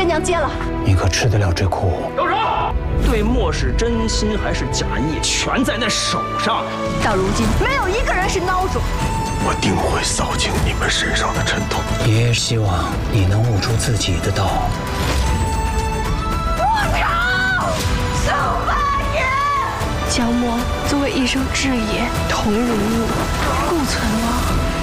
真娘接了。 你可吃得了这苦？ 动手！对墨是真心还是假意，全在那手上。 到如今，没有一个人是孬种。 我定会扫净你们身上的尘土。 爷爷希望你能悟出自己的道。 不吵！小八爷！ 江墨作为一生挚也，同如物，故存亡。